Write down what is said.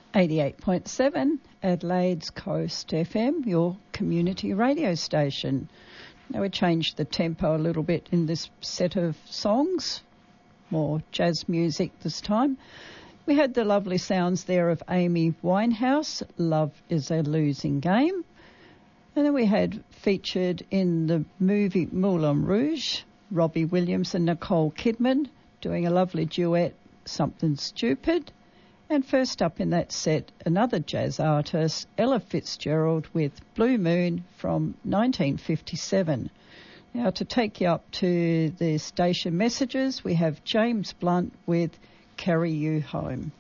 88.7 Adelaide's Coast FM, your community radio station. Now we changed the tempo a little bit in this set of songs, more jazz music this time. We had the lovely sounds there of Amy Winehouse, Love is a Losing Game. And then we had featured in the movie Moulin Rouge, Robbie Williams and Nicole Kidman doing a lovely duet, Something Stupid. And first up in that set, another jazz artist, Ella Fitzgerald with Blue Moon from 1957. Now to take you up to the station messages, we have James Blunt with Carry You Home.